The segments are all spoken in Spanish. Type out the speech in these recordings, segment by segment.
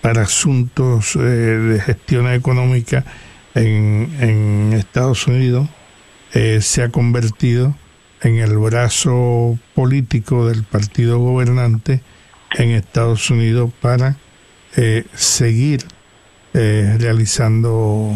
para asuntos de gestión económica en Estados Unidos, se ha convertido en el brazo político del partido gobernante en Estados Unidos para seguir realizando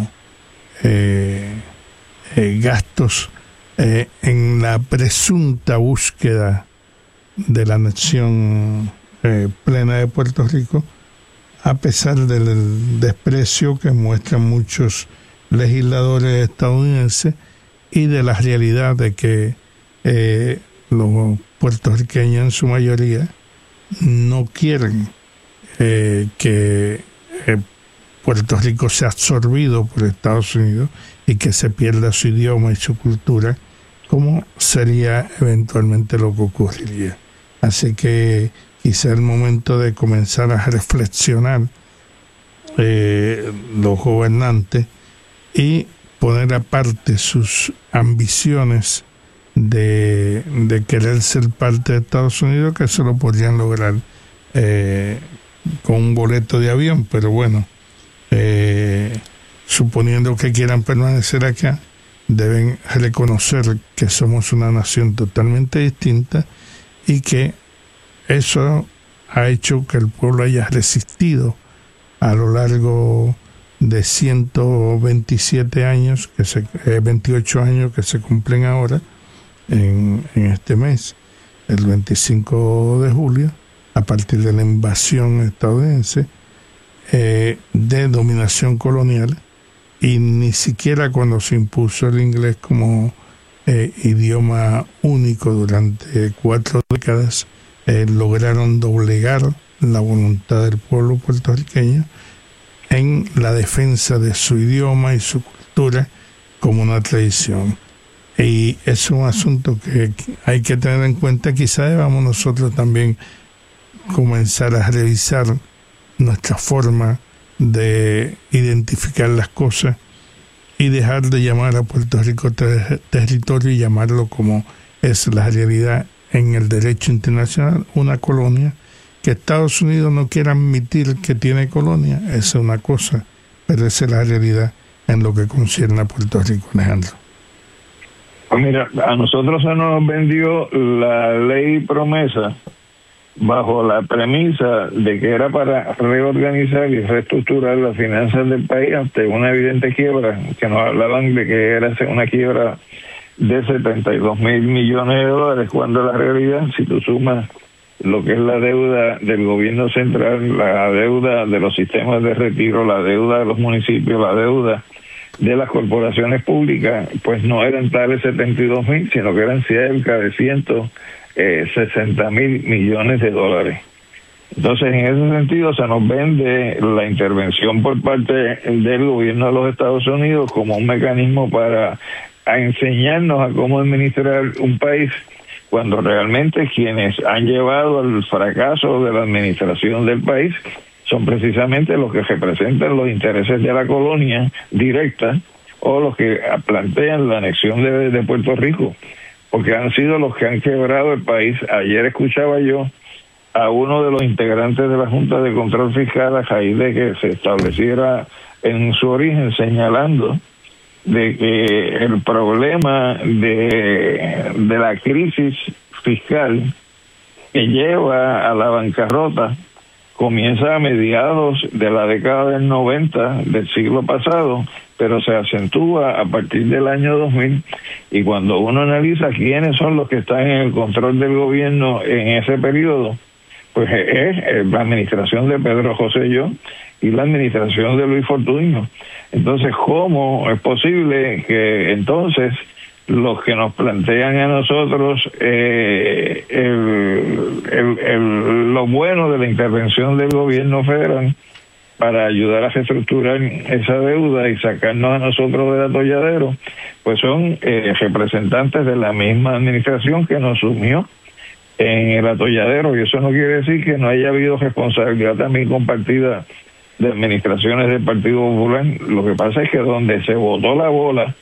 gastos en la presunta búsqueda de la anexión plena de Puerto Rico, a pesar del desprecio que muestran muchos legisladores estadounidenses y de la realidad de que los puertorriqueños en su mayoría no quieren que Puerto Rico sea absorbido por Estados Unidos y que se pierda su idioma y su cultura, como sería eventualmente lo que ocurriría. Así que quizá es el momento de comenzar a reflexionar los gobernantes y poner aparte sus ambiciones de querer ser parte de Estados Unidos, que eso lo podrían lograr con un boleto de avión, pero bueno, suponiendo que quieran permanecer acá, deben reconocer que somos una nación totalmente distinta y que eso ha hecho que el pueblo haya resistido a lo largo de 127 años, 28 años que se cumplen ahora en este mes, el 25 de julio, a partir de la invasión estadounidense, de dominación colonial, y ni siquiera cuando se impuso el inglés como idioma único durante 4 décadas lograron doblegar la voluntad del pueblo puertorriqueño en la defensa de su idioma y su cultura como una tradición. Y es un asunto que hay que tener en cuenta. Quizá debamos nosotros también comenzar a revisar nuestra forma de identificar las cosas y dejar de llamar a Puerto Rico territorio y llamarlo como es la realidad en el derecho internacional, una colonia. Que Estados Unidos no quiera admitir que tiene colonia, esa es una cosa, pero esa es la realidad en lo que concierne a Puerto Rico, Alejandro. Pues mira, a nosotros se nos vendió la ley promesa bajo la premisa de que era para reorganizar y reestructurar las finanzas del país ante una evidente quiebra, que nos hablaban de que era una quiebra de 72 mil millones de dólares, cuando la realidad, si tú sumas lo que es la deuda del gobierno central, la deuda de los sistemas de retiro, la deuda de los municipios, la deuda de las corporaciones públicas, pues no eran tales 72 mil, sino que eran cerca de 160 mil millones de dólares. Entonces, en ese sentido, se nos vende la intervención por parte del gobierno de los Estados Unidos como un mecanismo para enseñarnos a cómo administrar un país, cuando realmente quienes han llevado al fracaso de la administración del país son precisamente los que representan los intereses de la colonia directa o los que plantean la anexión de Puerto Rico, porque han sido los que han quebrado el país. Ayer escuchaba yo a uno de los integrantes de la Junta de Control Fiscal, a raíz de que se estableciera en su origen, señalando de que el problema de la crisis fiscal que lleva a la bancarrota comienza a mediados de la década del 90 del siglo pasado, pero se acentúa a partir del año 2000, y cuando uno analiza quiénes son los que están en el control del gobierno en ese periodo, pues es la administración de Pedro Rosselló y la administración de Luis Fortuño. Entonces, ¿cómo es posible que entonces los que nos plantean a nosotros lo bueno de la intervención del gobierno federal para ayudar a reestructurar esa deuda y sacarnos a nosotros del atolladero, pues son representantes de la misma administración que nos sumió en el atolladero? Y eso no quiere decir que no haya habido responsabilidad también compartida de administraciones del Partido Popular. Lo que pasa es que donde se botó la bola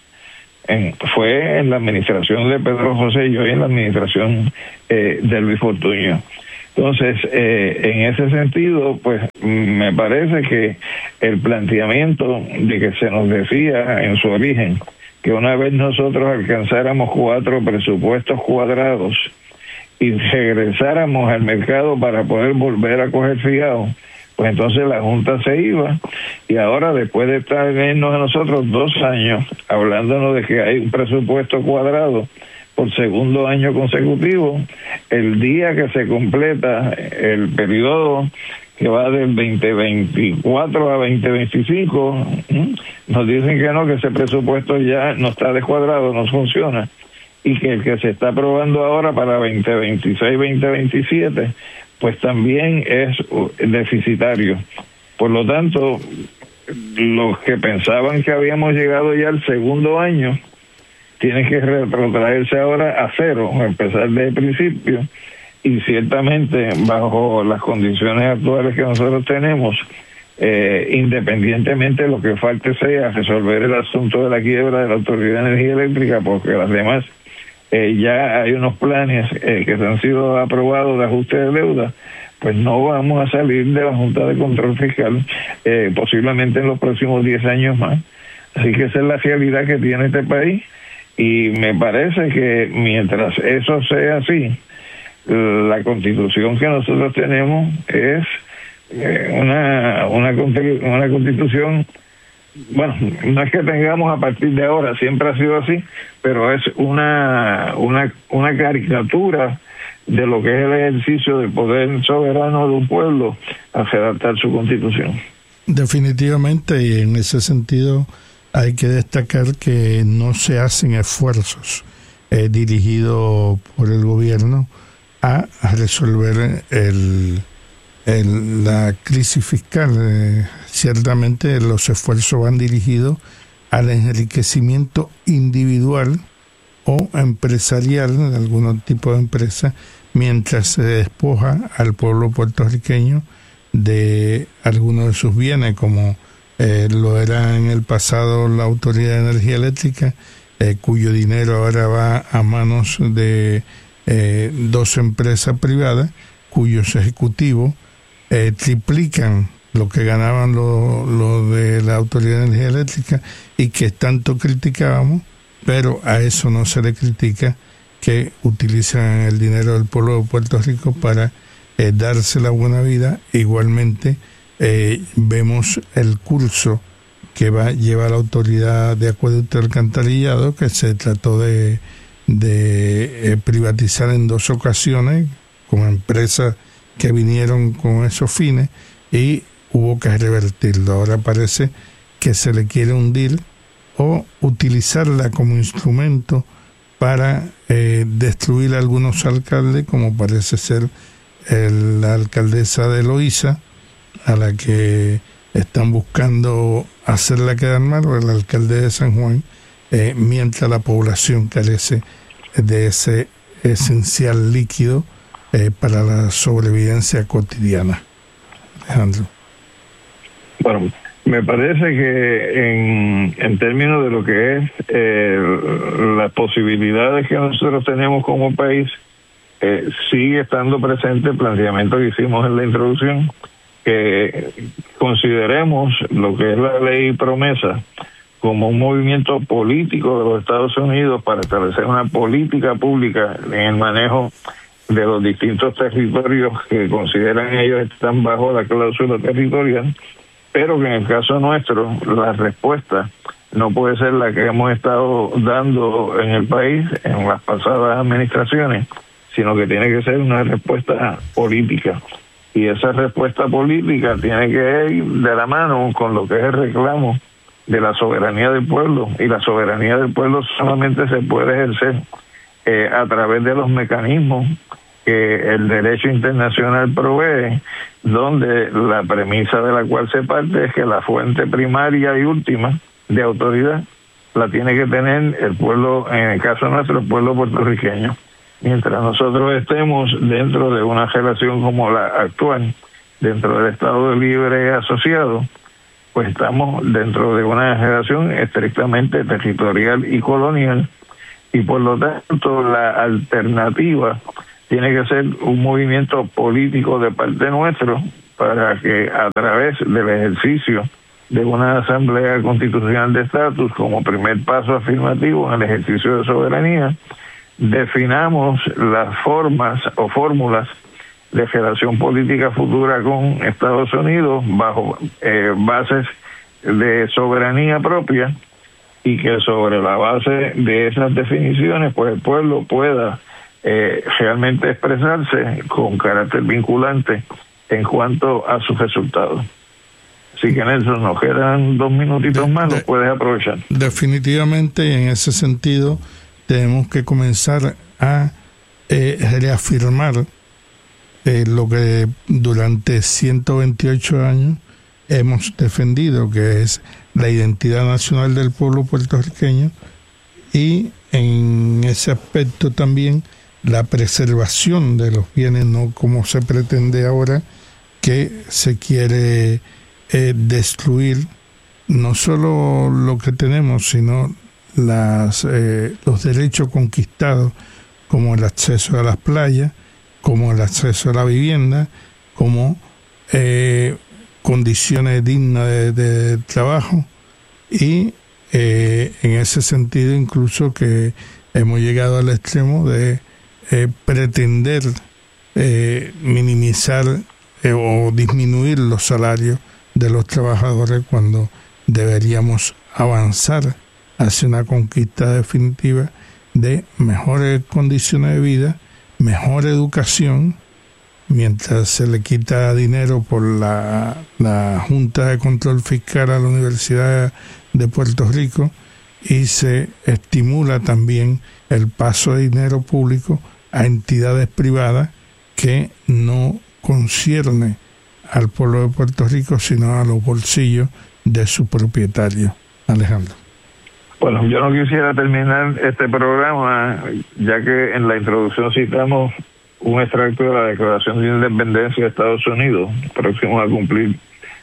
fue en la administración de Pedro Rosselló y en la administración de Luis Fortuño. Entonces, en ese sentido, pues me parece que el planteamiento de que se nos decía en su origen que una vez nosotros alcanzáramos 4 presupuestos cuadrados y regresáramos al mercado para poder volver a coger fiado, pues entonces la Junta se iba, y ahora después de estarnos a nosotros 2 años hablándonos de que hay un presupuesto cuadrado por segundo año consecutivo, el día que se completa el periodo que va del 2024 a 2025, nos dicen que no, que ese presupuesto ya no está descuadrado, no funciona, y que el que se está aprobando ahora para 2026-2027, pues también es deficitario. Por lo tanto, los que pensaban que habíamos llegado ya al segundo año, tienen que retrotraerse ahora a cero, empezar desde el principio, y ciertamente bajo las condiciones actuales que nosotros tenemos, independientemente de lo que falte sea resolver el asunto de la quiebra de la Autoridad de Energía Eléctrica, porque las demás ya hay unos planes que han sido aprobados de ajuste de deuda, pues no vamos a salir de la Junta de Control Fiscal posiblemente en los próximos 10 años más. Así que esa es la realidad que tiene este país, y me parece que mientras eso sea así, la Constitución que nosotros tenemos es una Constitución, bueno, no es que tengamos a partir de ahora, siempre ha sido así, pero es una caricatura de lo que es el ejercicio del poder soberano de un pueblo a redactar su Constitución. Definitivamente, y en ese sentido hay que destacar que no se hacen esfuerzos dirigidos por el gobierno a resolver la crisis fiscal. Ciertamente los esfuerzos van dirigidos al enriquecimiento individual o empresarial de algún tipo de empresa, mientras se despoja al pueblo puertorriqueño de algunos de sus bienes, como lo era en el pasado la Autoridad de Energía Eléctrica, cuyo dinero ahora va a manos de 2 empresas privadas, cuyos ejecutivos triplican lo que ganaban lo de la Autoridad de Energía Eléctrica, y que tanto criticábamos, pero a eso no se le critica que utilizan el dinero del pueblo de Puerto Rico para darse la buena vida. Igualmente vemos el curso que lleva la Autoridad de Acueducto y Alcantarillado, que se trató de privatizar en 2 ocasiones con empresas que vinieron con esos fines, y hubo que revertirlo. Ahora parece que se le quiere hundir o utilizarla como instrumento para destruir a algunos alcaldes, como parece ser la alcaldesa de Loíza, a la que están buscando hacerla quedar mal, o el alcalde de San Juan, mientras la población carece de ese esencial líquido para la sobrevivencia cotidiana. Alejandro. Bueno, me parece que en términos de lo que es las posibilidades que nosotros tenemos como país, sigue estando presente el planteamiento que hicimos en la introducción, que consideremos lo que es la ley promesa como un movimiento político de los Estados Unidos para establecer una política pública en el manejo de los distintos territorios que consideran ellos están bajo la cláusula territorial, pero que en el caso nuestro la respuesta no puede ser la que hemos estado dando en el país en las pasadas administraciones, sino que tiene que ser una respuesta política. Y esa respuesta política tiene que ir de la mano con lo que es el reclamo de la soberanía del pueblo, y la soberanía del pueblo solamente se puede ejercer a través de los mecanismos que el derecho internacional provee, donde la premisa de la cual se parte es que la fuente primaria y última de autoridad la tiene que tener el pueblo, en el caso nuestro, el pueblo puertorriqueño. Mientras nosotros estemos dentro de una relación como la actual, dentro del Estado Libre Asociado, pues estamos dentro de una relación estrictamente territorial y colonial, y por lo tanto la alternativa tiene que ser un movimiento político de parte nuestro para que a través del ejercicio de una asamblea constitucional de estatus como primer paso afirmativo en el ejercicio de soberanía, definamos las formas o fórmulas de relación política futura con Estados Unidos bajo bases de soberanía propia, y que sobre la base de esas definiciones pues el pueblo pueda realmente expresarse con carácter vinculante en cuanto a sus resultados. Así que Nelson, nos quedan 2 minutitos más, los puedes aprovechar. Definitivamente, y en ese sentido tenemos que comenzar a reafirmar lo que durante 128 años hemos defendido, que es la identidad nacional del pueblo puertorriqueño, y en ese aspecto también la preservación de los bienes, no como se pretende ahora, que se quiere destruir no solo lo que tenemos, sino los derechos conquistados, como el acceso a las playas, como el acceso a la vivienda, como condiciones dignas de trabajo, y en ese sentido incluso que hemos llegado al extremo de pretender minimizar o disminuir los salarios de los trabajadores, cuando deberíamos avanzar hacia una conquista definitiva de mejores condiciones de vida, mejor educación, mientras se le quita dinero por la Junta de Control Fiscal a la Universidad de Puerto Rico, y se estimula también el paso de dinero público a entidades privadas que no concierne al pueblo de Puerto Rico, sino a los bolsillos de su propietario. Alejandro. Bueno, yo no quisiera terminar este programa, ya que en la introducción citamos un extracto de la Declaración de Independencia de Estados Unidos, próximo a cumplir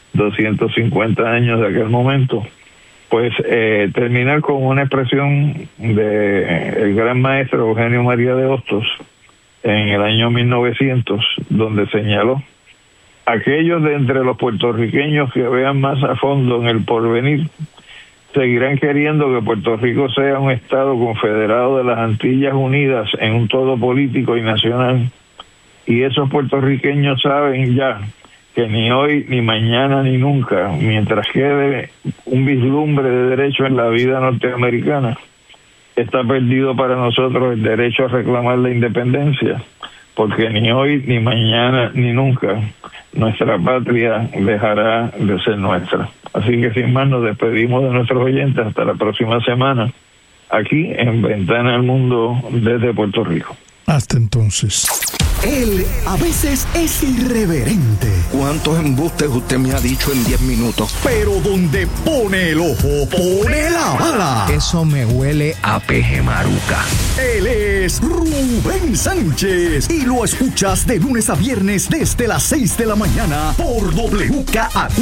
250 años de aquel momento, pues terminar con una expresión de el gran maestro Eugenio María de Hostos en el año 1900, donde señaló: aquellos de entre los puertorriqueños que vean más a fondo en el porvenir seguirán queriendo que Puerto Rico sea un estado confederado de las Antillas Unidas en un todo político y nacional, y esos puertorriqueños saben ya que ni hoy, ni mañana, ni nunca, mientras quede un vislumbre de derecho en la vida norteamericana, está perdido para nosotros el derecho a reclamar la independencia, porque ni hoy, ni mañana, ni nunca nuestra patria dejará de ser nuestra. Así que sin más nos despedimos de nuestros oyentes hasta la próxima semana, aquí en Ventana al Mundo desde Puerto Rico. Hasta entonces. Él a veces es irreverente. ¿Cuántos embustes usted me ha dicho en 10 minutos? Pero donde pone el ojo, pone la bala. Eso me huele a peje maruca. Él es Rubén Sánchez y lo escuchas de lunes a viernes desde las 6 de la mañana por WKAQ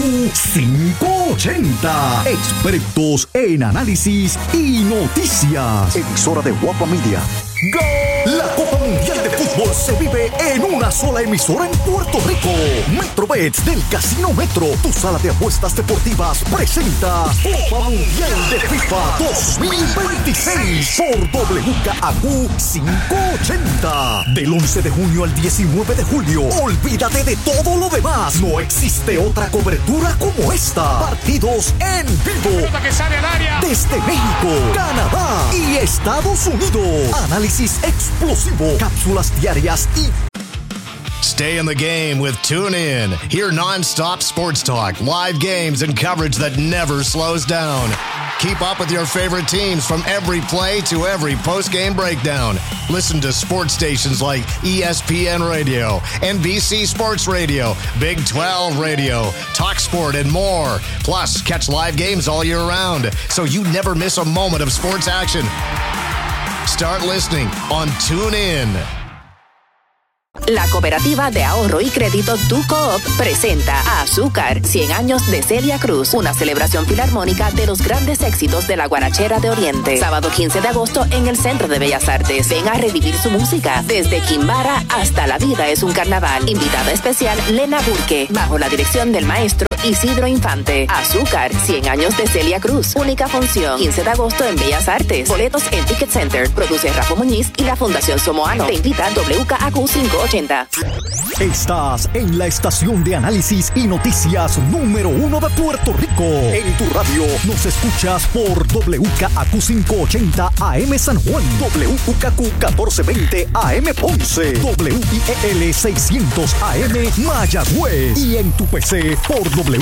580. Expertos en análisis y noticias. Emisora de Guapa Media. ¡Gol! La Copa Mundial de Fútbol se vive en una sola emisora en Puerto Rico. Metrobets del Casino Metro, tu sala de apuestas deportivas, presenta Copa Mundial de FIFA 2026 por WKAQ 580. Del 11 de junio al 19 de julio. Olvídate de todo lo demás. No existe otra cobertura como esta. Partidos en vivo. Desde México, Canadá y Estados Unidos. Análisis explosivo, cápsulas diarias y... Stay in the game with TuneIn. Hear non-stop sports talk, live games, and coverage that never slows down. Keep up with your favorite teams from every play to every post-game breakdown. Listen to sports stations like ESPN Radio, NBC Sports Radio, Big 12 Radio, TalkSport, and more. Plus, catch live games all year round, so you never miss a moment of sports action. Start listening on TuneIn. La Cooperativa de Ahorro y Crédito Tu Coop presenta a Azúcar, 100 años de Celia Cruz, una celebración filarmónica de los grandes éxitos de la guarachera de Oriente. Sábado 15 de agosto en el Centro de Bellas Artes. Ven a revivir su música, desde Quimbara hasta La Vida es un Carnaval. Invitada especial Lena Burke, bajo la dirección del maestro Isidro Infante. Azúcar, 100 años de Celia Cruz. Única función, 15 de agosto en Bellas Artes. Boletos en Ticket Center. Produce Rafa Muñiz y la Fundación Somoano. Te invita WKAQ 580. Estás en la estación de análisis y noticias número 1 de Puerto Rico. En tu radio nos escuchas por WKAQ 580 AM San Juan, WKAQ 1420 AM Ponce, WIEL 600 AM Mayagüez y en tu PC por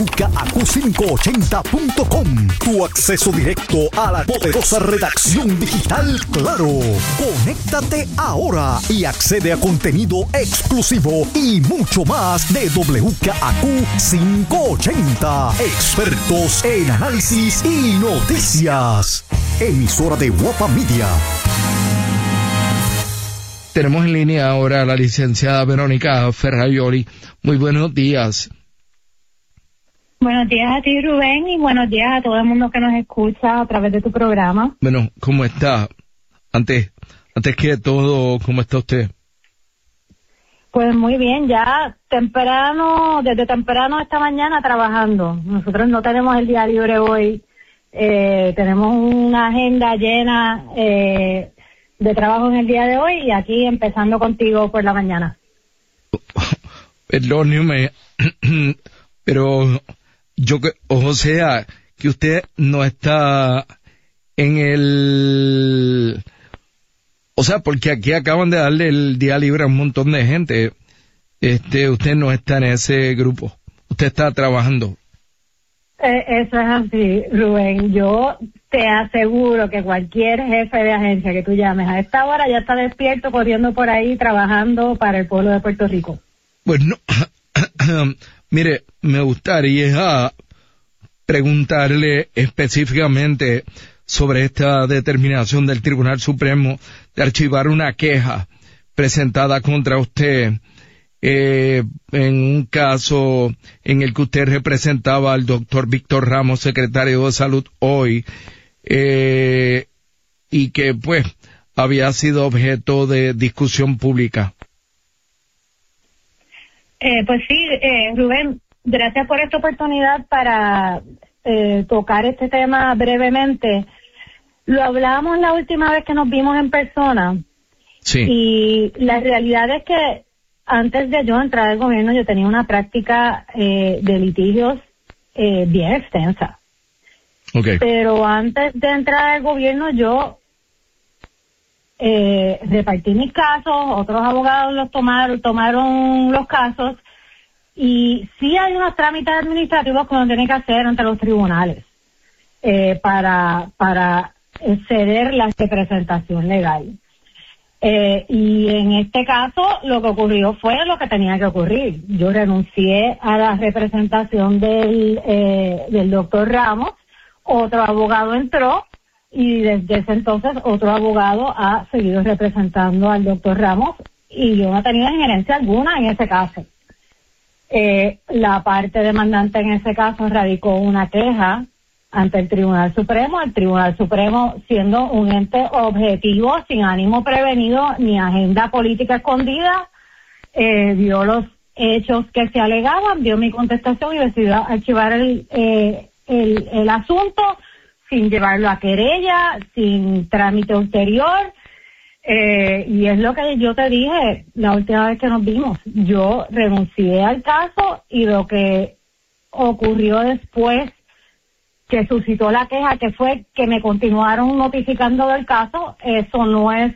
WKAQ580.com. Tu acceso directo a la poderosa redacción digital Claro. Conéctate ahora y accede a contenido exclusivo y mucho más de WKAQ 580. Expertos en análisis y noticias. Emisora de Guapa Media. Tenemos en línea ahora a la licenciada Verónica Ferraioli. Muy buenos días. Buenos días a ti, Rubén, y buenos días a todo el mundo que nos escucha a través de tu programa. Bueno, ¿cómo está? Antes que todo, ¿cómo está usted? Pues muy bien, ya desde temprano esta mañana trabajando. Nosotros no tenemos el día libre hoy. Tenemos una agenda llena de trabajo en el día de hoy y aquí empezando contigo por la mañana. Perdóneme, pero o sea, que usted no está en el... O sea, porque aquí acaban de darle el día libre a un montón de gente. Usted no está en ese grupo. Usted está trabajando. Eso es así, Rubén. Yo te aseguro que cualquier jefe de agencia que tú llames a esta hora ya está despierto, corriendo por ahí, trabajando para el pueblo de Puerto Rico. Pues no, mire, me gustaría preguntarle específicamente sobre esta determinación del Tribunal Supremo de archivar una queja presentada contra usted en un caso en el que usted representaba al doctor Víctor Ramos, secretario de Salud hoy, y que pues había sido objeto de discusión pública. Pues sí, Rubén, gracias por esta oportunidad para tocar este tema brevemente. Lo hablábamos la última vez que nos vimos en persona. Sí. Y la realidad es que antes de yo entrar al gobierno yo tenía una práctica de litigios bien extensa. Okay. Pero antes de entrar al gobierno yo repartí mis casos, otros abogados los tomaron los casos, y sí hay unos trámites administrativos que uno tiene que hacer ante los tribunales para ceder la representación legal. Y en este caso lo que ocurrió fue lo que tenía que ocurrir. Yo renuncié a la representación del doctor Ramos, otro abogado entró y desde ese entonces otro abogado ha seguido representando al doctor Ramos y yo no tenía injerencia alguna en ese caso. La parte demandante en ese caso radicó una queja ante el Tribunal Supremo siendo un ente objetivo, sin ánimo prevenido ni agenda política escondida, vio los hechos que se alegaban, vio mi contestación y decidió archivar el asunto sin llevarlo a querella, sin trámite ulterior, y es lo que yo te dije la última vez que nos vimos. Yo renuncié al caso y lo que ocurrió después que suscitó la queja, que fue que me continuaron notificando del caso, eso no es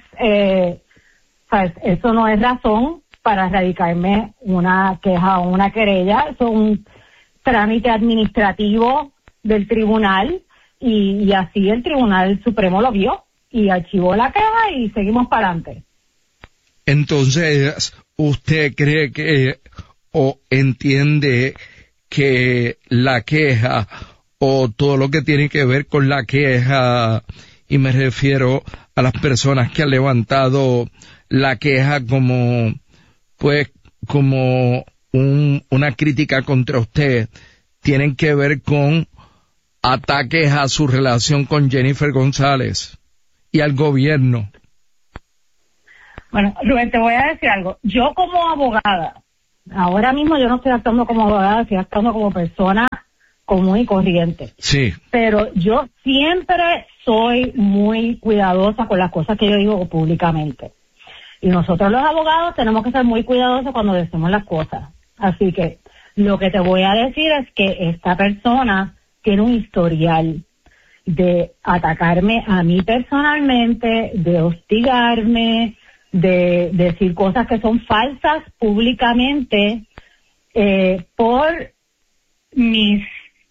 razón para radicarme una queja o una querella. Eso es un trámite administrativo del tribunal y así el Tribunal Supremo lo vio y archivó la queja y seguimos para adelante. Entonces, ¿usted cree que o entiende que la queja o todo lo que tiene que ver con la queja, y me refiero a las personas que han levantado la queja como pues como una crítica contra usted, tienen que ver con ataques a su relación con Jennifer González y al gobierno. Bueno, Rubén, te voy a decir algo. Yo como abogada, ahora mismo yo no estoy actuando como abogada, estoy actuando como persona común y corriente. Sí. Pero yo siempre soy muy cuidadosa con las cosas que yo digo públicamente. Y nosotros los abogados tenemos que ser muy cuidadosos cuando decimos las cosas. Así que lo que te voy a decir es que esta persona tiene un historial de atacarme a mí personalmente, de hostigarme, de decir cosas que son falsas públicamente por mi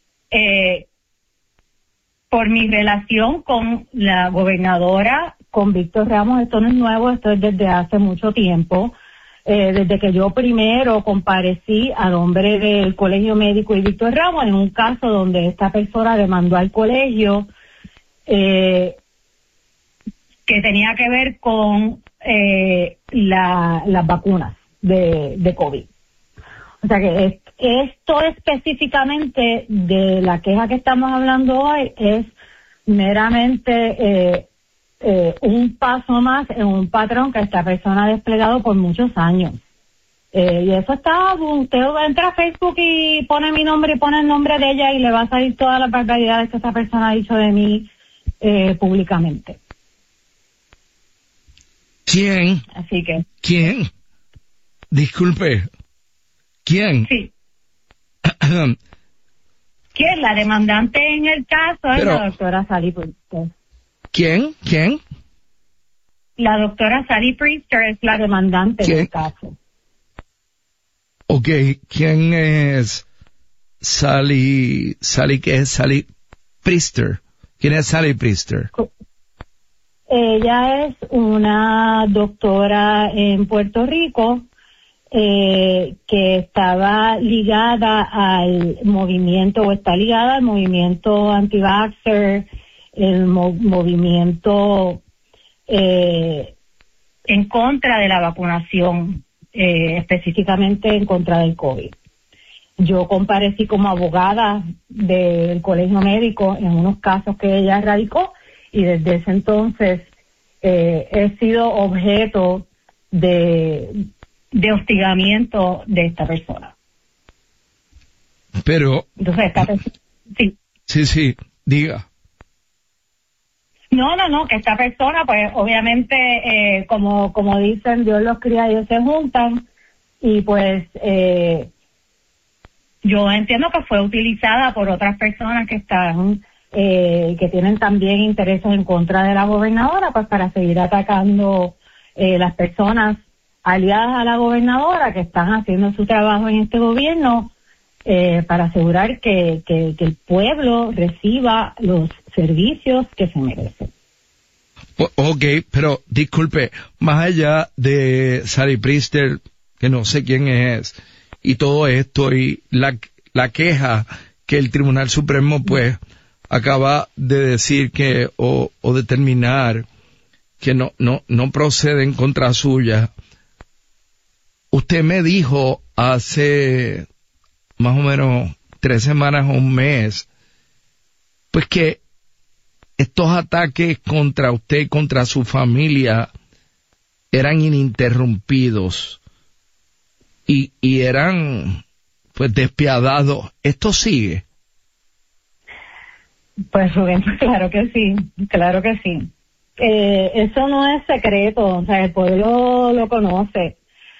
relación con la gobernadora, con Víctor Ramos. Esto no es nuevo, esto es desde hace mucho tiempo, desde que yo primero comparecí a nombre del Colegio Médico y Víctor Ramos en un caso donde esta persona demandó al colegio que tenía que ver con las vacunas de COVID. O sea que esto específicamente de la queja que estamos hablando hoy es meramente un paso más en un patrón que esta persona ha desplegado por muchos años. Y eso está, usted entra a Facebook y pone mi nombre y pone el nombre de ella y le va a salir todas las barbaridades que esa persona ha dicho de mí públicamente. ¿Quién? Así que. ¿Quién? Disculpe. ¿Quién? Sí. ¿Quién? La demandante en el caso es la doctora Sally Priester. ¿Quién? La doctora Sally Priester es la demandante del caso. Ok, ¿quién es Sally? ¿Qué es Sally Priester? ¿Quién es Sally Priester? Ella es una doctora en Puerto Rico que estaba ligada al movimiento, o está ligada al movimiento anti-vaxxer, el movimiento en contra de la vacunación, específicamente en contra del COVID. Yo comparecí como abogada del Colegio Médico en unos casos que ella radicó y desde ese entonces he sido objeto de hostigamiento de esta persona. Pero... Entonces, esta persona, sí. Sí, diga. No, que esta persona, pues, obviamente, como dicen, Dios los cría, ellos se juntan, y pues, yo entiendo que fue utilizada por otras personas que están, que tienen también intereses en contra de la gobernadora, pues, para seguir atacando las personas aliadas a la gobernadora que están haciendo su trabajo en este gobierno, para asegurar que el pueblo reciba los servicios que se merecen. Ok, pero disculpe, más allá de Sally Priester, que no sé quién es, y todo esto, y la queja que el Tribunal Supremo pues acaba de decir que, o determinar que no procede en contra suya. Usted me dijo hace más o menos 3 semanas o un mes, pues que estos ataques contra usted y contra su familia eran ininterrumpidos y eran pues despiadados. ¿Esto sigue? Pues Rubén, claro que sí. Eso no es secreto, o sea, el pueblo lo conoce.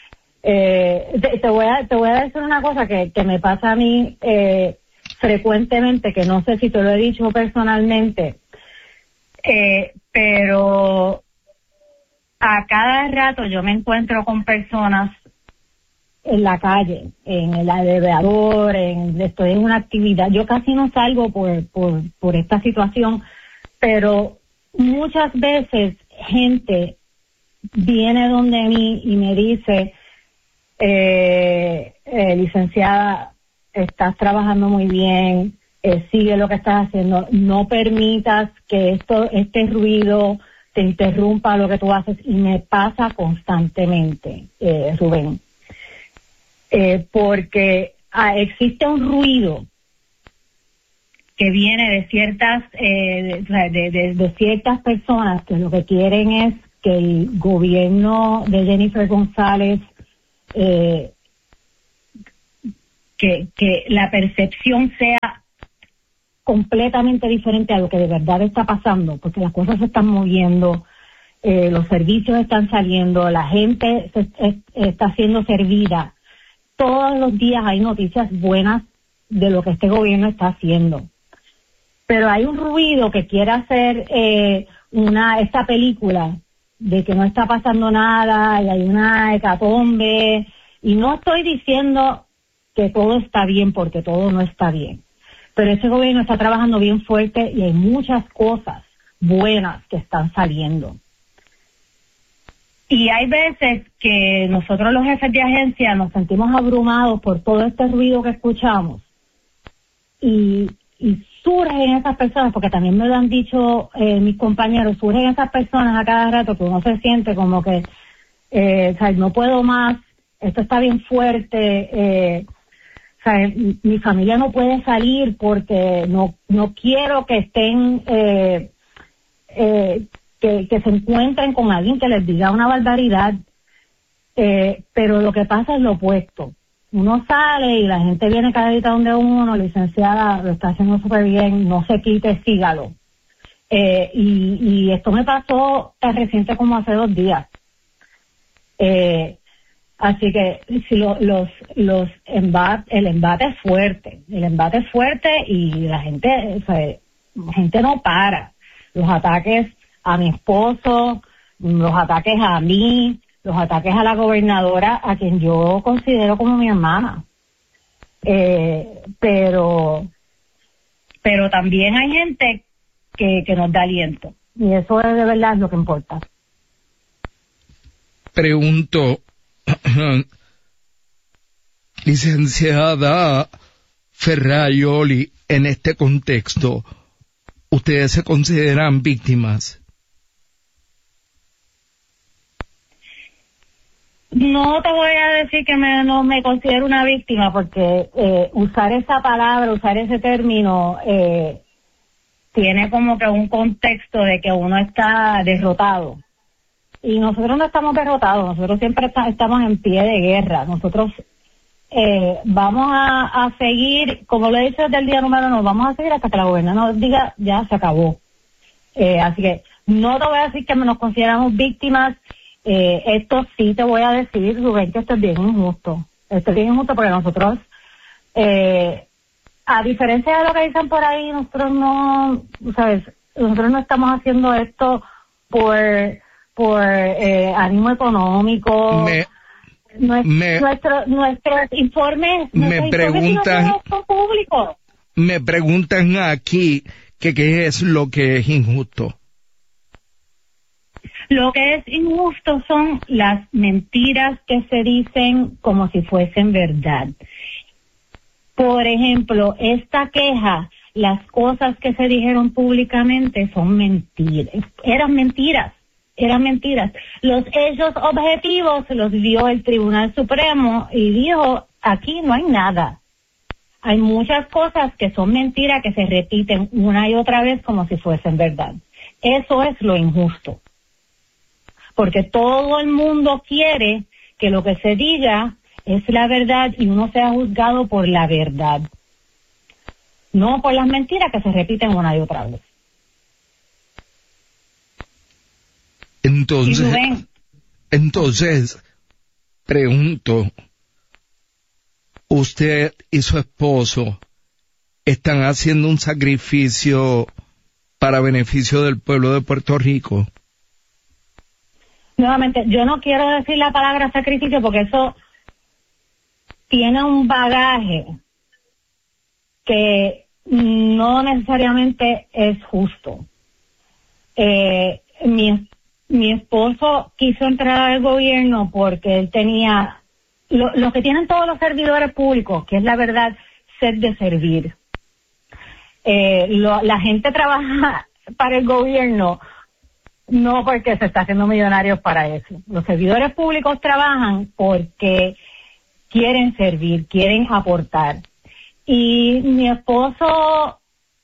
Te voy a decir una cosa que me pasa a mí frecuentemente, que no sé si te lo he dicho personalmente, pero a cada rato yo me encuentro con personas en la calle, en el alrededor, estoy en una actividad. Yo casi no salgo por esta situación, pero muchas veces gente viene donde mí y me dice, licenciada, estás trabajando muy bien, sigue lo que estás haciendo, no permitas que este ruido te interrumpa lo que tú haces, y me pasa constantemente, Rubén. porque existe un ruido que viene de ciertas de ciertas personas que lo que quieren es que el gobierno de Jennifer González, que la percepción sea completamente diferente a lo que de verdad está pasando, porque las cosas se están moviendo, los servicios están saliendo, la gente está siendo servida. Todos los días hay noticias buenas de lo que este gobierno está haciendo. Pero hay un ruido que quiere hacer esta película de que no está pasando nada y hay una hecatombe. Y no estoy diciendo que todo está bien, porque todo no está bien. Pero ese gobierno está trabajando bien fuerte y hay muchas cosas buenas que están saliendo. Y hay veces que nosotros los jefes de agencia nos sentimos abrumados por todo este ruido que escuchamos. Y surgen esas personas, porque también me lo han dicho mis compañeros, surgen esas personas a cada rato que uno se siente como que, no puedo más, esto está bien fuerte, mi familia no puede salir porque no quiero que estén, que se encuentren con alguien que les diga una barbaridad, pero lo que pasa es lo opuesto. Uno sale y la gente viene cada día donde uno, licenciada, lo está haciendo súper bien, no se quite, sígalo. Y esto me pasó tan reciente como hace 2 días. Así que si el embate es fuerte, y la gente no para. Los ataques a mi esposo, los ataques a mí, los ataques a la gobernadora, a quien yo considero como mi hermana. Pero también hay gente que nos da aliento, y eso es de verdad lo que importa. Pregunto, licenciada Ferraioli, en este contexto, ¿ustedes se consideran víctimas? No te voy a decir que no me considero una víctima, porque usar esa palabra, usar ese término, tiene como que un contexto de que uno está derrotado. Y nosotros no estamos derrotados, nosotros siempre estamos en pie de guerra. Nosotros vamos a seguir, como lo he dicho desde el día número 1, vamos a seguir hasta que la gobernadora nos diga ya se acabó. Así que no te voy a decir que nos consideramos víctimas. Esto sí te voy a decir, Rubén, que esto es bien injusto. Esto es bien injusto porque nosotros, a diferencia de lo que dicen por ahí, nosotros no estamos haciendo esto por ánimo económico. Nuestros informes son públicos. Me preguntan aquí que qué es lo que es injusto. Lo que es injusto son las mentiras que se dicen como si fuesen verdad. Por ejemplo, esta queja, las cosas que se dijeron públicamente son mentiras. Eran mentiras. Los hechos objetivos los vio el Tribunal Supremo y dijo, aquí no hay nada. Hay muchas cosas que son mentiras, que se repiten una y otra vez como si fuesen verdad. Eso es lo injusto. Porque todo el mundo quiere que lo que se diga es la verdad y uno sea juzgado por la verdad, no por las mentiras que se repiten una y otra vez. Entonces, pregunto, ¿usted y su esposo están haciendo un sacrificio para beneficio del pueblo de Puerto Rico? Nuevamente, yo no quiero decir la palabra sacrificio porque eso tiene un bagaje que no necesariamente es justo. Mi esposo quiso entrar al gobierno porque él tenía lo que tienen todos los servidores públicos, que es la verdad, sed de servir. La gente trabaja para el gobierno no porque se está haciendo millonarios para eso. Los servidores públicos trabajan porque quieren servir, quieren aportar. Y mi esposo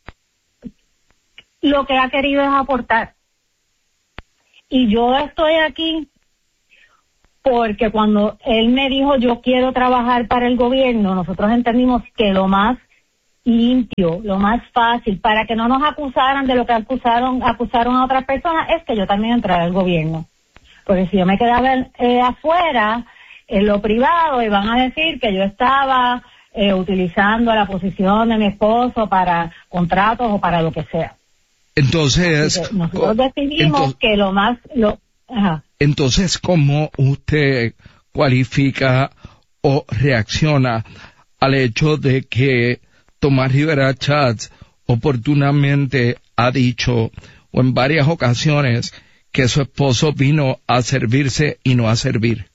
lo que ha querido es aportar. Y yo estoy aquí porque cuando él me dijo yo quiero trabajar para el gobierno, nosotros entendimos que lo más limpio, lo más fácil, para que no nos acusaran de lo que acusaron a otras personas, es que yo también entrara al gobierno. Porque si yo me quedaba afuera, en lo privado, iban a decir que yo estaba utilizando la posición de mi esposo para contratos o para lo que sea. Entonces, nosotros decidimos que lo más... Entonces, ¿cómo usted cualifica o reacciona al hecho de que Tomás Rivera Schatz oportunamente ha dicho, o en varias ocasiones, que su esposo vino a servirse y no a servir?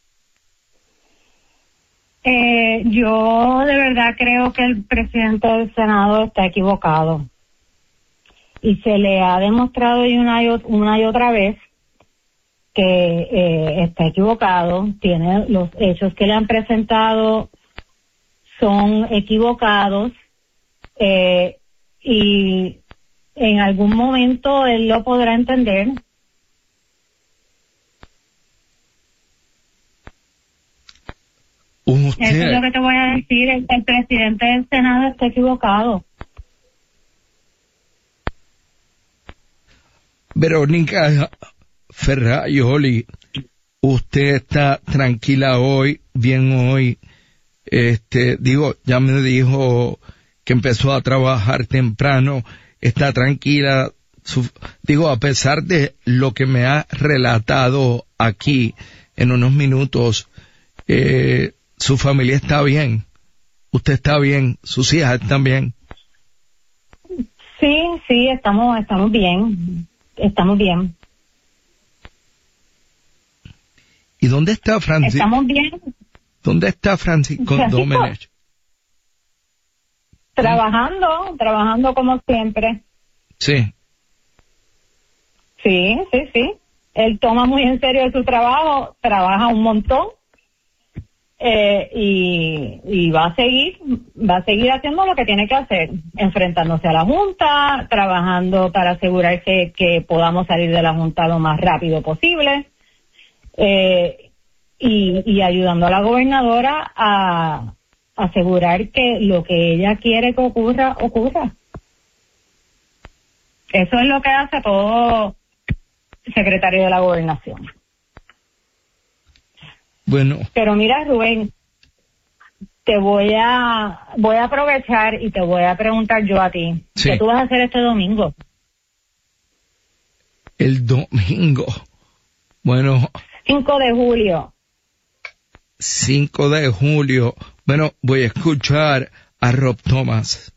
Yo de verdad creo que el presidente del Senado está equivocado. Y se le ha demostrado una y otra vez que está equivocado. Tiene los hechos que le han presentado son equivocados, y en algún momento él lo podrá entender. Eso es lo que te voy a decir. El presidente del Senado está equivocado. Verónica Ferraioli, usted está tranquila hoy, bien hoy. Ya me dijo que empezó a trabajar temprano, está tranquila, a pesar de lo que me ha relatado aquí en unos minutos, su familia está bien, usted está bien, sus hijas están bien. Sí, estamos bien, ¿Y dónde está Francisco? Estamos bien. ¿Dónde está Francisco Domenech? Trabajando como siempre. Sí. Sí. Él toma muy en serio su trabajo, trabaja un montón, y va a seguir haciendo lo que tiene que hacer, enfrentándose a la Junta, trabajando para asegurarse que podamos salir de la Junta lo más rápido posible, y ayudando a la gobernadora a asegurar que lo que ella quiere que ocurra. Eso es lo que hace todo secretario de la Gobernación. Bueno. Pero mira, Rubén, te voy a aprovechar y te voy a preguntar yo a ti. Sí. ¿Qué tú vas a hacer este domingo? El domingo. Bueno. 5 de julio. 5 de julio. Bueno, voy a escuchar a Rob Thomas.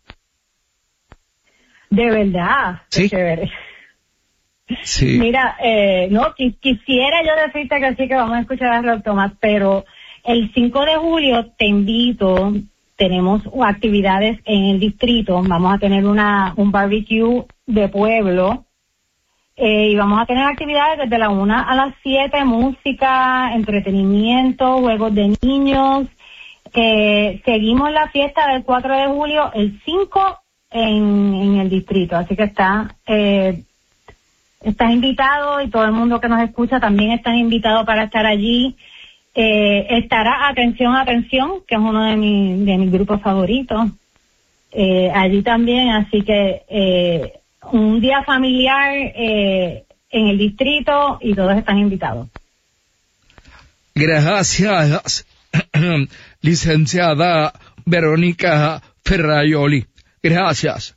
De verdad. Sí. Chévere. Sí. Mira, quisiera yo decirte que sí, que vamos a escuchar a Rob Thomas, pero el 5 de julio te invito, tenemos actividades en el distrito, vamos a tener un barbecue de pueblo, y vamos a tener actividades desde la 1 a las 7, música, entretenimiento, juegos de niños. Seguimos la fiesta del 4 de julio, el 5 en el distrito, así que estás invitado, y todo el mundo que nos escucha también está invitado para estar allí. Estará Atención, que es uno de mis grupos favoritos, allí también, así que un día familiar en el distrito, y todos están invitados. Gracias, licenciada Verónica Ferraioli. Gracias.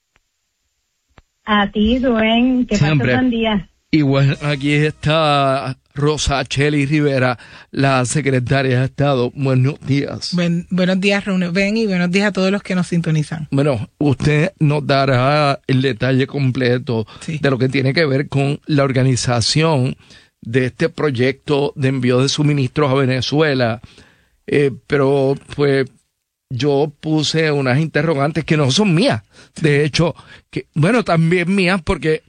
A ti, Rubén, que pases buen día. Y bueno, aquí está Rosa Chely Rivera, la secretaria de Estado. Buenos días. Buenos días, Rubén, y buenos días a todos los que nos sintonizan. Bueno, usted nos dará el detalle completo de lo que tiene que ver con la organización de este proyecto de envío de suministros a Venezuela. Pero, pues, yo puse unas interrogantes que no son mías. De hecho, también mías, porque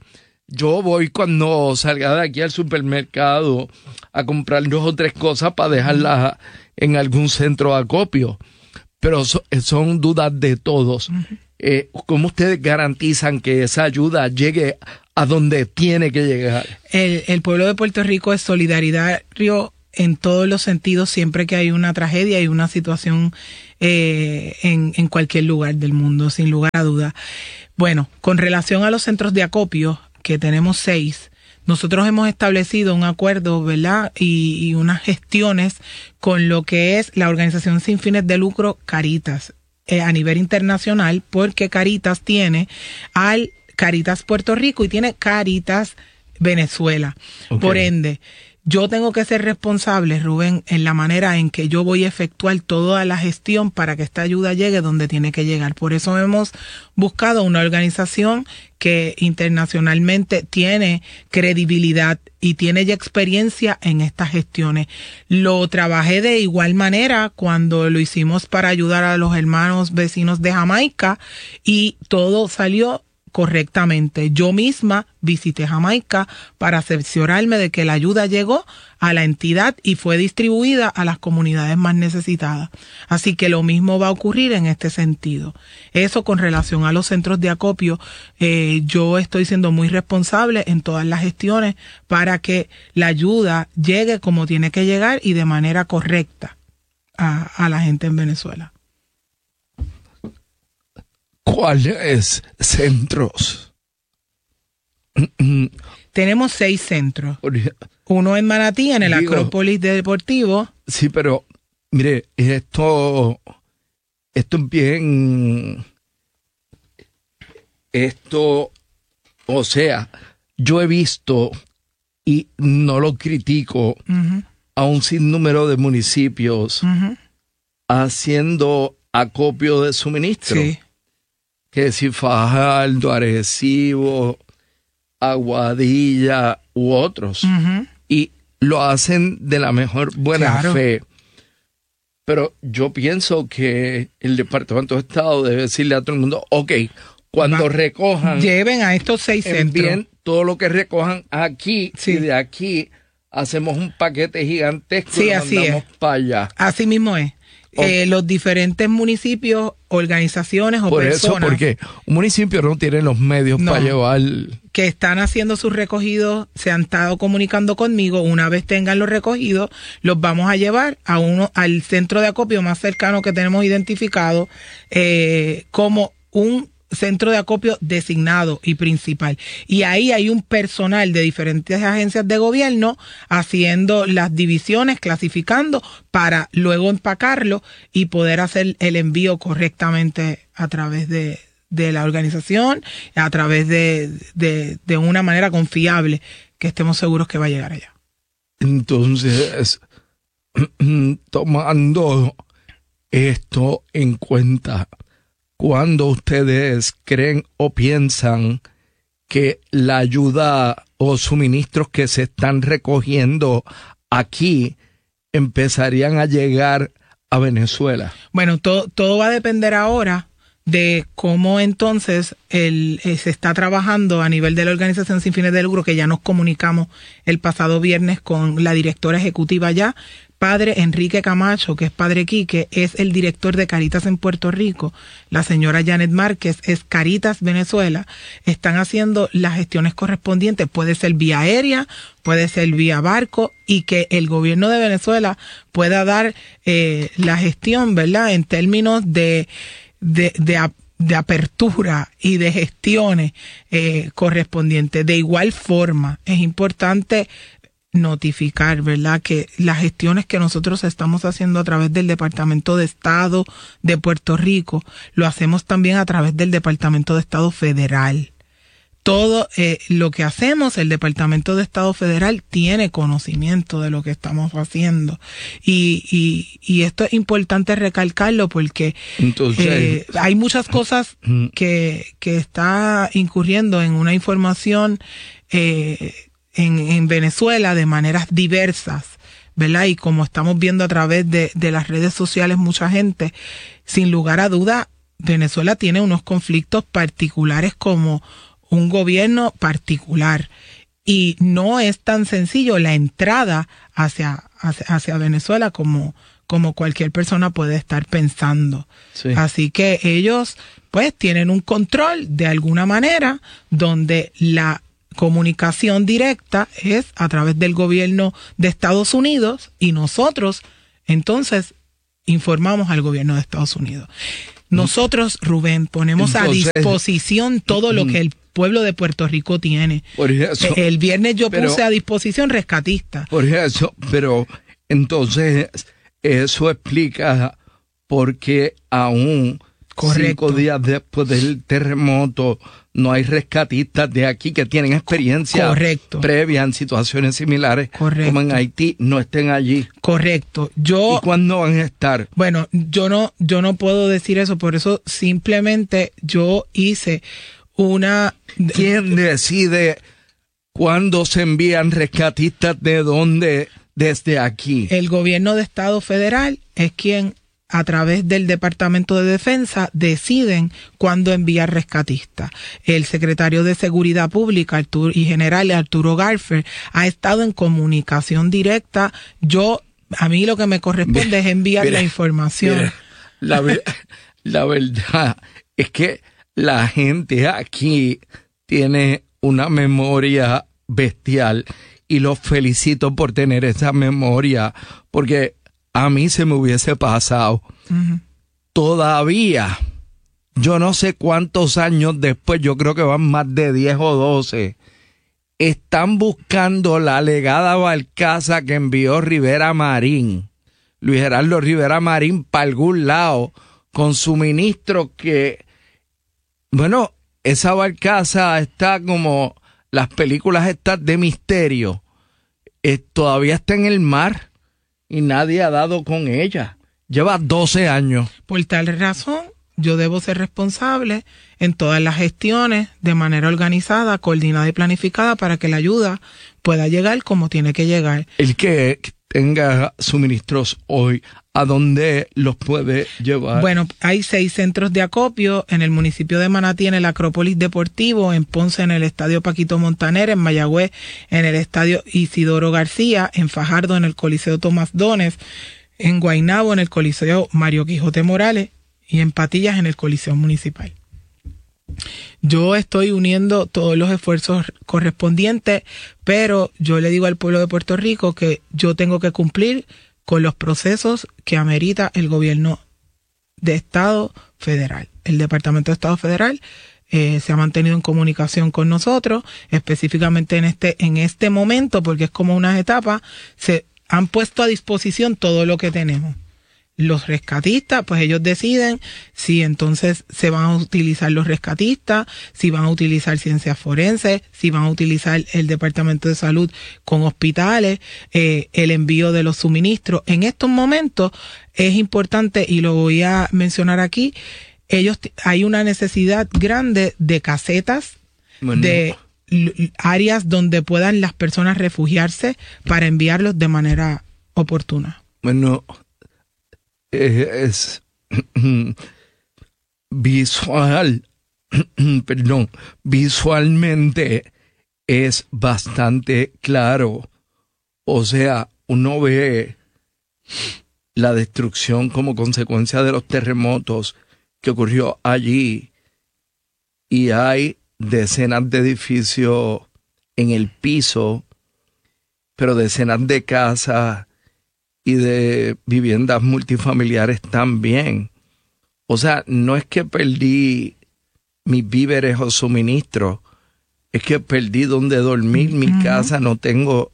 yo voy cuando salga de aquí al supermercado a comprar 2 o 3 cosas para dejarlas en algún centro de acopio. Pero son dudas de todos. ¿Cómo ustedes garantizan que esa ayuda llegue a donde tiene que llegar? El pueblo de Puerto Rico es solidario en todos los sentidos siempre que hay una tragedia y una situación en cualquier lugar del mundo, sin lugar a duda. Bueno, con relación a los centros de acopio, que tenemos 6, nosotros hemos establecido un acuerdo, ¿verdad? Y unas gestiones con lo que es la organización sin fines de lucro Caritas a nivel internacional, porque Caritas tiene al Caritas Puerto Rico y tiene Caritas Venezuela. Okay. Por ende, yo tengo que ser responsable, Rubén, en la manera en que yo voy a efectuar toda la gestión para que esta ayuda llegue donde tiene que llegar. Por eso hemos buscado una organización que internacionalmente tiene credibilidad y tiene ya experiencia en estas gestiones. Lo trabajé de igual manera cuando lo hicimos para ayudar a los hermanos vecinos de Jamaica y todo salió correctamente. Yo misma visité Jamaica para cerciorarme de que la ayuda llegó a la entidad y fue distribuida a las comunidades más necesitadas. Así que lo mismo va a ocurrir en este sentido. Eso con relación a los centros de acopio, yo estoy siendo muy responsable en todas las gestiones para que la ayuda llegue como tiene que llegar y de manera correcta a la gente en Venezuela. ¿Cuáles centros? Tenemos 6 centros. Uno en Manatí, en el Acrópolis Deportivo. Sí, pero mire, esto es bien... o sea, yo he visto, y no lo critico, a un sinnúmero de municipios haciendo acopio de suministro. Sí. Que si Fajardo, Arecibo, Aguadilla u otros. Y lo hacen de la mejor buena fe. Pero yo pienso que el Departamento de Estado debe decirle a todo el mundo, ok, cuando recojan... Lleven a estos 6 centros. Bien, todo lo que recojan aquí y de aquí hacemos un paquete gigantesco y lo mandamos para allá. Así mismo es. Los diferentes municipios, organizaciones o por personas. Por eso, porque un municipio no tiene los medios para llevar... Que están haciendo sus recogidos, se han estado comunicando conmigo. Una vez tengan los recogidos, los vamos a llevar al centro de acopio más cercano que tenemos identificado como un centro de acopio designado y principal. Y ahí hay un personal de diferentes agencias de gobierno haciendo las divisiones, clasificando para luego empacarlo y poder hacer el envío correctamente a través de la organización, a través de una manera confiable que estemos seguros que va a llegar allá. Entonces, tomando esto en cuenta, ¿cuándo ustedes creen o piensan que la ayuda o suministros que se están recogiendo aquí empezarían a llegar a Venezuela? Bueno, todo va a depender ahora de cómo entonces se está trabajando a nivel de la organización sin fines de lucro, que ya nos comunicamos el pasado viernes con la directora ejecutiva ya. Padre Enrique Camacho, que es Padre Quique, es el director de Caritas en Puerto Rico. La señora Janet Márquez es Caritas Venezuela. Están haciendo las gestiones correspondientes. Puede ser vía aérea, puede ser vía barco, y que el gobierno de Venezuela pueda dar la gestión, ¿verdad?, en términos de apertura y de gestiones correspondientes. De igual forma, es importante notificar, ¿verdad?, que las gestiones que nosotros estamos haciendo a través del Departamento de Estado de Puerto Rico, lo hacemos también a través del Departamento de Estado Federal. Todo lo que hacemos, el Departamento de Estado Federal tiene conocimiento de lo que estamos haciendo. Y esto es importante recalcarlo porque entonces, hay muchas cosas que está incurriendo en una información en Venezuela de maneras diversas, ¿verdad? Y como estamos viendo a través de las redes sociales, mucha gente, sin lugar a duda, Venezuela tiene unos conflictos particulares como un gobierno particular. Y no es tan sencillo la entrada hacia Venezuela como cualquier persona puede estar pensando. Sí. Así que ellos pues tienen un control de alguna manera donde la comunicación directa es a través del gobierno de Estados Unidos y nosotros entonces informamos al gobierno de Estados Unidos. Nosotros, Rubén, ponemos a disposición todo lo que el pueblo de Puerto Rico tiene. Por eso, el viernes yo puse a disposición rescatistas. Por eso, pero entonces eso explica por qué aún 5 días después del terremoto no hay rescatistas de aquí que tienen experiencia previa en situaciones similares como en Haití, no estén allí. Correcto. ¿Y cuándo van a estar? Bueno, yo no puedo decir eso, por eso simplemente yo hice una... ¿Quién decide cuándo se envían rescatistas de dónde desde aquí? El gobierno de Estado federal es quien a través del Departamento de Defensa deciden cuándo enviar rescatistas. El secretario de Seguridad Pública y general Arturo Garfer ha estado en comunicación directa. A mí lo que me corresponde es enviar la información. La verdad es que la gente aquí tiene una memoria bestial y los felicito por tener esa memoria, porque a mí se me hubiese pasado. Uh-huh. Todavía, yo no sé cuántos años después, yo creo que van más de 10 o 12, están buscando la alegada barcaza que envió Rivera Marín, Luis Gerardo Rivera Marín, para algún lado, con suministros que, bueno, esa barcaza está como las películas estas de misterio, todavía está en el mar. Y nadie ha dado con ella. Lleva 12 años. Por tal razón, yo debo ser responsable en todas las gestiones de manera organizada, coordinada y planificada para que la ayuda pueda llegar como tiene que llegar. El que tenga suministros hoy, ¿a dónde los puede llevar? Bueno, hay 6 centros de acopio en el municipio de Manatí, en el Acrópolis Deportivo, en Ponce, en el Estadio Paquito Montaner, en Mayagüez, en el Estadio Isidoro García, en Fajardo, en el Coliseo Tomás Dones, en Guaynabo, en el Coliseo Mario Quijote Morales y en Patillas, en el Coliseo Municipal. Yo estoy uniendo todos los esfuerzos correspondientes, pero yo le digo al pueblo de Puerto Rico que yo tengo que cumplir con los procesos que amerita el gobierno de Estado federal. El Departamento de Estado Federal se ha mantenido en comunicación con nosotros, específicamente en este momento, porque es como unas etapas, se han puesto a disposición todo lo que tenemos. Los rescatistas, pues ellos deciden si entonces se van a utilizar los rescatistas, si van a utilizar ciencias forenses, si van a utilizar el Departamento de Salud con hospitales, el envío de los suministros. En estos momentos es importante, y lo voy a mencionar aquí, hay una necesidad grande de casetas, de áreas donde puedan las personas refugiarse para enviarlos de manera oportuna. Bueno, es visualmente es bastante claro. O sea, uno ve la destrucción como consecuencia de los terremotos que ocurrió allí y hay decenas de edificios en el piso, pero decenas de casas y de viviendas multifamiliares también. O sea, no es que perdí mis víveres o suministros, es que perdí donde dormir, mi casa, no tengo,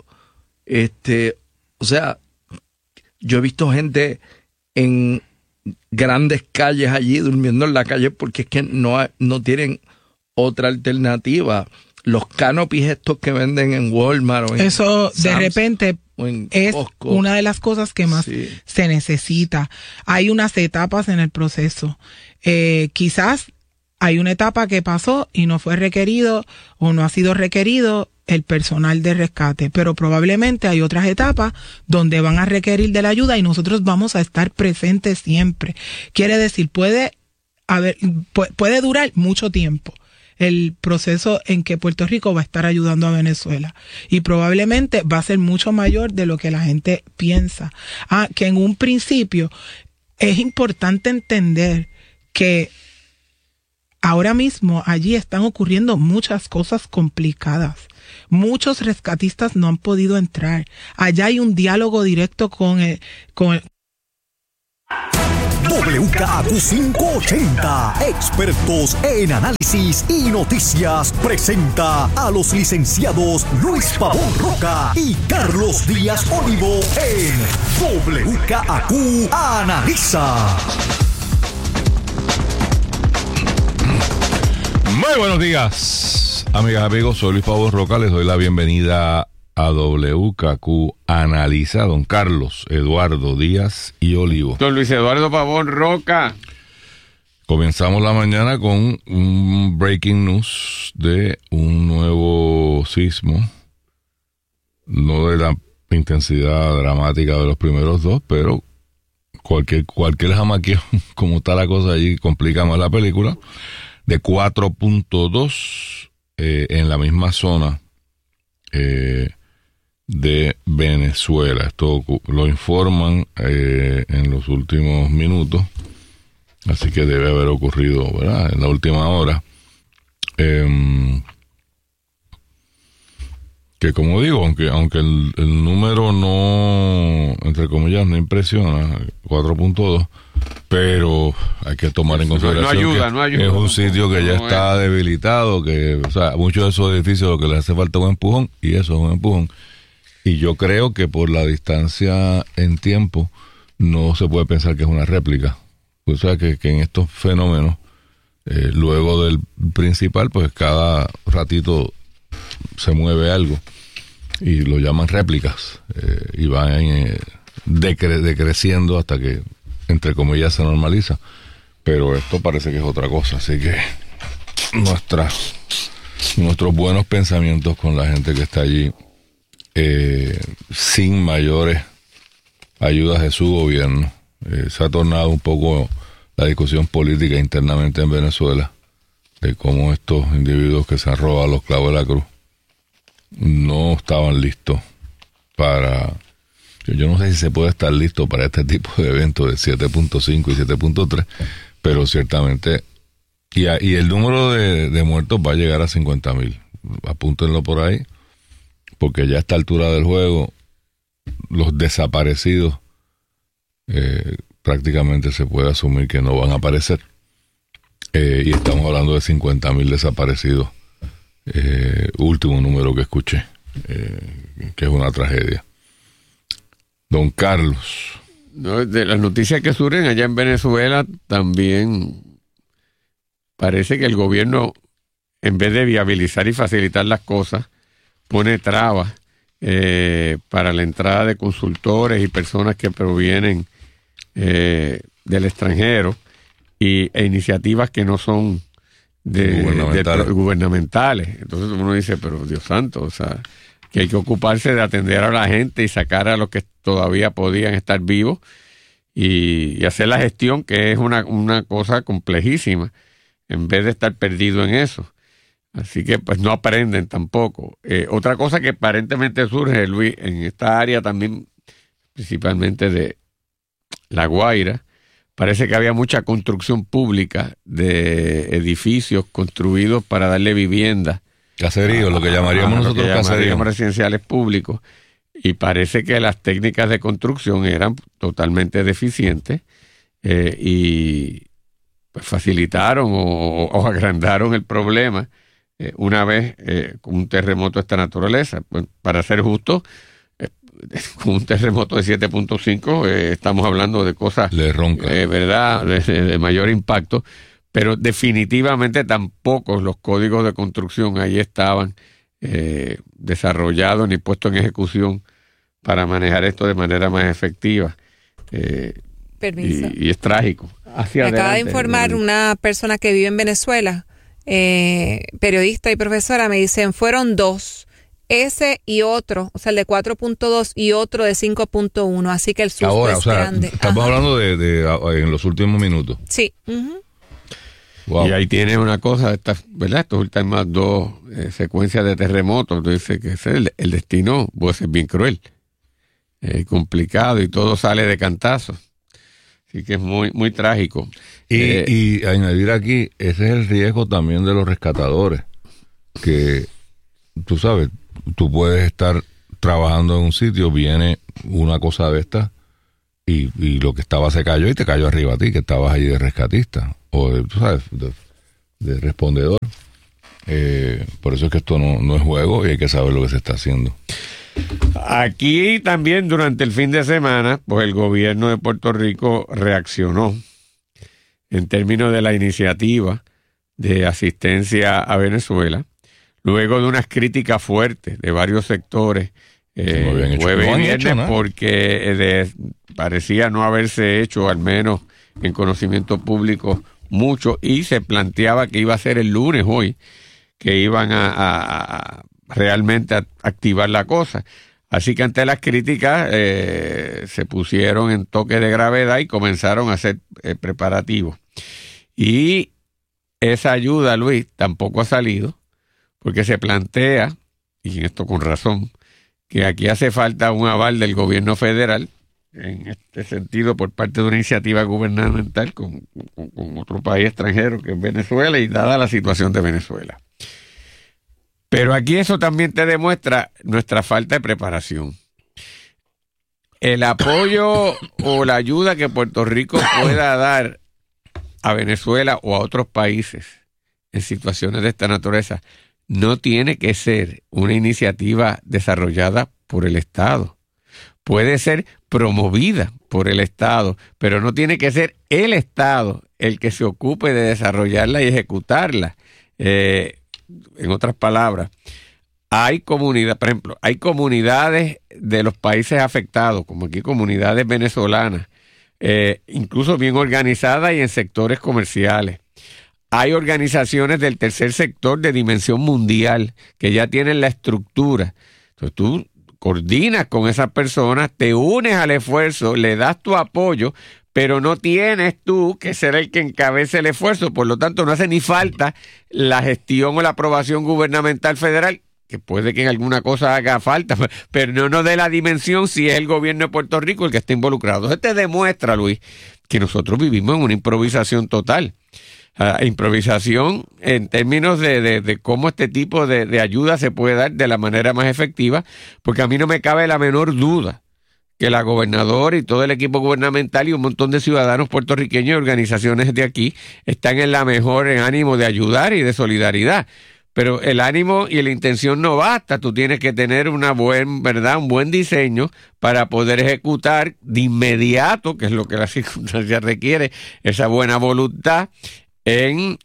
o sea, yo he visto gente en grandes calles allí durmiendo en la calle porque es que no tienen otra alternativa. Los canopies estos que venden en Walmart o en eso Sam's, de repente es Costco, una de las cosas que más se necesita. Hay unas etapas en el proceso. Quizás hay una etapa que pasó y no fue requerido o no ha sido requerido el personal de rescate, pero probablemente hay otras etapas donde van a requerir de la ayuda y nosotros vamos a estar presentes siempre. Quiere decir, puede durar mucho tiempo el proceso en que Puerto Rico va a estar ayudando a Venezuela. Y probablemente va a ser mucho mayor de lo que la gente piensa. Que en un principio es importante entender que ahora mismo allí están ocurriendo muchas cosas complicadas. Muchos rescatistas no han podido entrar. Allá hay un diálogo directo con el WKAQ 580, expertos en análisis y noticias, presenta a los licenciados Luis Pavón Roca y Carlos Díaz Olivo en WKAQ Analiza. Muy buenos días, amigas y amigos. Soy Luis Pavón Roca. Les doy la bienvenida a WKAQ Analiza, don Carlos Eduardo Díaz y Olivo. Don Luis Eduardo Pavón Roca. Comenzamos la mañana con un breaking news de un nuevo sismo, no de la intensidad dramática de los primeros dos, pero cualquier jamaqueo, como está la cosa allí, complica más la película, de 4.2 en la misma zona de Venezuela. Esto lo informan en los últimos minutos, así que debe haber ocurrido, ¿verdad?, en la última hora. Que como digo, aunque el número no, entre comillas, no impresiona, 4.2, pero hay que tomar en consideración no ayuda, es un sitio que ya está debilitado, que, o sea, muchos de esos edificios lo que les hace falta es un empujón, y eso es un empujón. Y yo creo que por la distancia en tiempo no se puede pensar que es una réplica. O sea, que en estos fenómenos, luego del principal, pues cada ratito se mueve algo y lo llaman réplicas, y van decreciendo hasta que, entre comillas, se normaliza. Pero esto parece que es otra cosa, así que nuestros buenos pensamientos con la gente que está allí, sin mayores ayudas de su gobierno. Se ha tornado un poco la discusión política internamente en Venezuela, de cómo estos individuos que se han robado los clavos de la cruz no estaban listos para... Yo no sé si se puede estar listo para este tipo de eventos de 7.5 y 7.3, pero ciertamente... Y el número de muertos va a llegar a 50,000. Apúntenlo por ahí, porque ya a esta altura del juego, los desaparecidos prácticamente se puede asumir que no van a aparecer. Y estamos hablando de 50,000 desaparecidos. Último número que escuché, que es una tragedia. Don Carlos. No, de las noticias que surgen allá en Venezuela, también parece que el gobierno, en vez de viabilizar y facilitar las cosas, pone trabas para la entrada de consultores y personas que provienen del extranjero e iniciativas que no son gubernamentales. Entonces uno dice, pero Dios santo, o sea, que hay que ocuparse de atender a la gente y sacar a los que todavía podían estar vivos y hacer la gestión, que es una cosa complejísima, en vez de estar perdido en eso. Así que pues no aprenden tampoco. Otra cosa que aparentemente surge, Luis, en esta área también, principalmente de La Guaira, parece que había mucha construcción pública de edificios construidos para darle vivienda. Caseríos, lo que llamaríamos nosotros caseríos residenciales públicos. Y parece que las técnicas de construcción eran totalmente deficientes y pues facilitaron o agrandaron el problema una vez con un terremoto de esta naturaleza. Pues, para ser justo, con un terremoto de 7.5 estamos hablando de cosas verdad de mayor impacto, pero definitivamente tampoco los códigos de construcción ahí estaban desarrollados ni puestos en ejecución para manejar esto de manera más efectiva. Permiso. Y es trágico. Me acaba de informar una persona que vive en Venezuela, periodista y profesora, me dicen, fueron dos, ese y otro, o sea, el de 4.2 y otro de 5.1, así que el susto es grande. Estamos hablando de en los últimos minutos. Sí. Wow. Y ahí tienes una cosa, ¿verdad? Estas últimas 2 secuencias de terremotos, tú dices que el destino puede ser bien cruel, complicado, y todo sale de cantazo. Así que es muy, muy trágico. Y añadir aquí, ese es el riesgo también de los rescatadores, que tú sabes, tú puedes estar trabajando en un sitio, viene una cosa de esta y lo que estaba se cayó y te cayó arriba a ti, que estabas allí de rescatista o tú sabes, de respondedor. Por eso es que esto no es juego y hay que saber lo que se está haciendo. Aquí también durante el fin de semana, pues el gobierno de Puerto Rico reaccionó en términos de la iniciativa de asistencia a Venezuela, luego de unas críticas fuertes de varios sectores, jueves y viernes, porque parecía no haberse hecho, al menos en conocimiento público, mucho, y se planteaba que iba a ser el lunes hoy, que iban a realmente a activar la cosa. Así que ante las críticas se pusieron en toque de gravedad y comenzaron a hacer preparativos. Y esa ayuda, Luis, tampoco ha salido, porque se plantea, y esto con razón, que aquí hace falta un aval del gobierno federal, en este sentido, por parte de una iniciativa gubernamental con otro país extranjero que es Venezuela, y dada la situación de Venezuela. Pero aquí eso también te demuestra nuestra falta de preparación. El apoyo o la ayuda que Puerto Rico pueda dar a Venezuela o a otros países en situaciones de esta naturaleza no tiene que ser una iniciativa desarrollada por el Estado. Puede ser promovida por el Estado, pero no tiene que ser el Estado el que se ocupe de desarrollarla y ejecutarla. En otras palabras, hay comunidades, por ejemplo, hay comunidades de los países afectados, como aquí comunidades venezolanas, incluso bien organizadas y en sectores comerciales. Hay organizaciones del tercer sector de dimensión mundial que ya tienen la estructura. Entonces tú coordinas con esas personas, te unes al esfuerzo, le das tu apoyo, pero no tienes tú que ser el que encabece el esfuerzo. Por lo tanto, no hace ni falta la gestión o la aprobación gubernamental federal, que puede que en alguna cosa haga falta, pero no de la dimensión si es el gobierno de Puerto Rico el que está involucrado. Entonces te demuestra, Luis, que nosotros vivimos en una improvisación total. Improvisación en términos de cómo este tipo de ayuda se puede dar de la manera más efectiva, porque a mí no me cabe la menor duda que la gobernadora y todo el equipo gubernamental y un montón de ciudadanos puertorriqueños y organizaciones de aquí están en la mejor ánimo de ayudar y de solidaridad. Pero el ánimo y la intención no basta, tú tienes que tener un buen diseño para poder ejecutar de inmediato, que es lo que la circunstancia requiere, esa buena voluntad en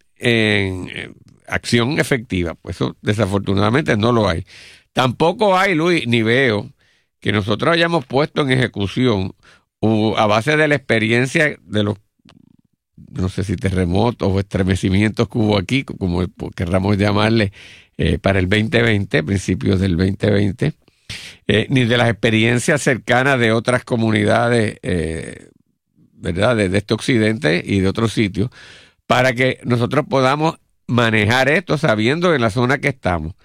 acción efectiva. Pues eso desafortunadamente no lo hay. Tampoco hay, Luis, ni veo que nosotros hayamos puesto en ejecución a base de la experiencia de los, no sé si terremotos o estremecimientos que hubo aquí, como querramos llamarle, para el 2020, principios del 2020, ni de las experiencias cercanas de otras comunidades, ¿verdad?, de este occidente y de otros sitios, para que nosotros podamos manejar esto sabiendo en la zona que estamos.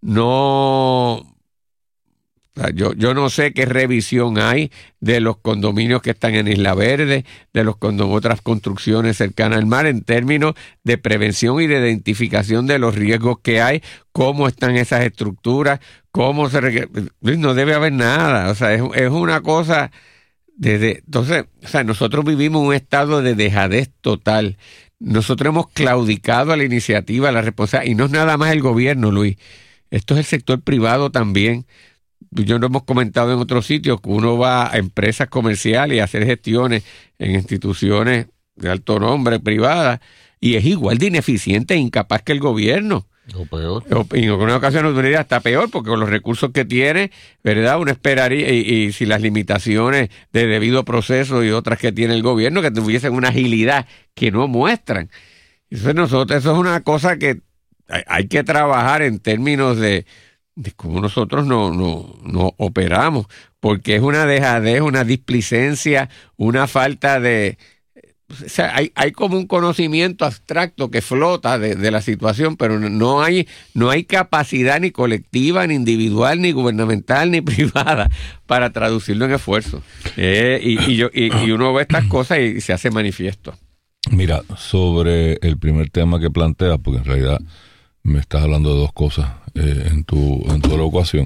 Yo no sé qué revisión hay de los condominios que están en Isla Verde, de los otras construcciones cercanas al mar, en términos de prevención y de identificación de los riesgos que hay, cómo están esas estructuras, no debe haber nada. O sea, es una cosa entonces, o sea, nosotros vivimos un estado de dejadez total. Nosotros hemos claudicado a la iniciativa, a la responsabilidad, y no es nada más el gobierno, Luis. Esto es el sector privado también. Yo lo hemos comentado en otros sitios, que uno va a empresas comerciales y a hacer gestiones en instituciones de alto nombre privadas, y es igual de ineficiente e incapaz que el gobierno. O peor. En algunas ocasiones uno diría hasta peor, porque con los recursos que tiene, ¿verdad?, uno esperaría, y si las limitaciones de debido proceso y otras que tiene el gobierno, que tuviesen una agilidad que no muestran. Eso es una cosa que hay que trabajar en términos de cómo nosotros no operamos, porque es una dejadez, una displicencia, una falta de o sea, hay como un conocimiento abstracto que flota de la situación, pero no hay capacidad ni colectiva, ni individual, ni gubernamental, ni privada para traducirlo en esfuerzo. Y uno ve estas cosas y se hace manifiesto. Mira, sobre el primer tema que planteas, porque en realidad me estás hablando de dos cosas en tu ecuación.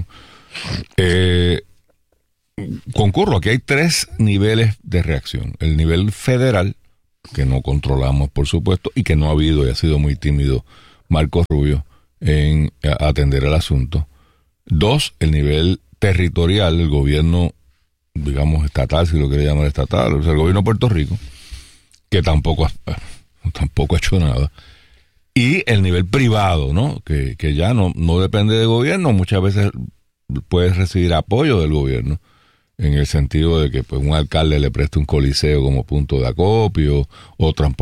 Concurro, aquí hay 3 niveles de reacción. El nivel federal, que no controlamos, por supuesto, y que no ha habido y ha sido muy tímido Marco Rubio en atender el asunto. 2, el nivel territorial, el gobierno, digamos, estatal, si lo quiere llamar estatal, o sea, el gobierno de Puerto Rico, que tampoco ha hecho nada. Y el nivel privado, ¿no? Que ya no depende del gobierno, muchas veces puedes recibir apoyo del gobierno, en el sentido de que pues un alcalde le preste un coliseo como punto de acopio o transporte